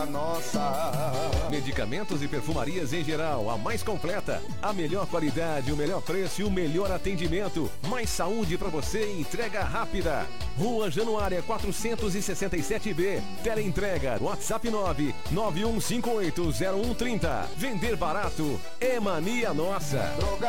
Nossa. Medicamentos e perfumarias em geral, a mais completa, a melhor qualidade, o melhor preço e o melhor atendimento. Mais saúde para você e entrega rápida. Rua Januária 467B. Teleentrega WhatsApp 991580130. Vender barato é mania nossa.